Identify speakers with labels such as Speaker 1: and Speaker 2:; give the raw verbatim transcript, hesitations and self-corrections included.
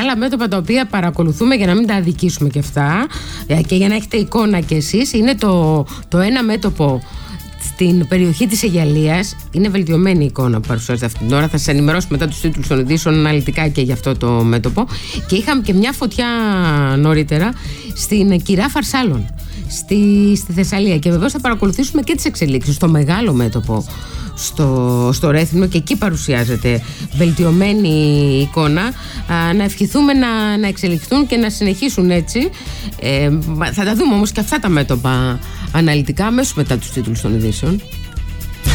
Speaker 1: άλλα μέτωπα τα οποία παρακολουθούμε, για να μην τα αδικήσουμε και αυτά και για να έχετε εικόνα κι εσείς, είναι το, το ένα μέτωπο στην περιοχή της Αιγιαλίας. Είναι βελτιωμένη η εικόνα που παρουσιάζεται αυτή την ώρα. Θα σας ενημερώσω μετά τους τίτλους των ειδήσεων αναλυτικά και για αυτό το μέτωπο. Και είχαμε και μια φωτιά νωρίτερα στην Κυρά Φαρσάλων, στη, στη Θεσσαλία. Και βεβαίως θα παρακολουθήσουμε και τις εξελίξεις στο μεγάλο μέτωπο στο, στο Ρέθυμνο, και εκεί παρουσιάζεται βελτιωμένη εικόνα. Α, να ευχηθούμε να, να εξελιχθούν και να συνεχίσουν έτσι. Ε, θα τα δούμε όμως και αυτά τα μέτωπα αναλυτικά αμέσως μετά τους τίτλους των ειδήσεων.